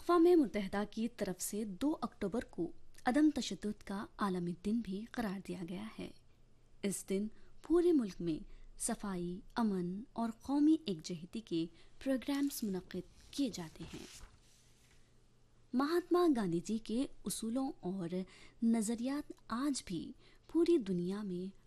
अक़वाम मुत्तहिदा की तरफ से 2 अक्टूबर को अदम तशद्दुद का आलमी दिन भी करार दिया गया है। इस दिन पूरे मुल्क में सफाई, अमन और कौमी एकजहती के प्रोग्राम्स मुनक्किद किए जाते हैं। महात्मा गांधी जी के उसूलों और नज़रियात आज भी पूरी दुनिया में